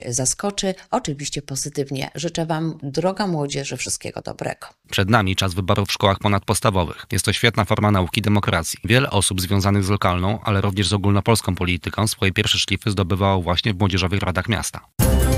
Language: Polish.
zaskoczy, oczywiście pozytywnie. Życzę Wam, droga młodzieży, wszystkiego dobrego. Przed nami czas wyborów w szkołach ponadpodstawowych. Jest to świetna forma nauki demokracji. Wiele osób związanych z lokalną, ale również z ogólnopolską polityką swoje pierwsze szlify zdobywało właśnie w młodzieżowych radach miasta.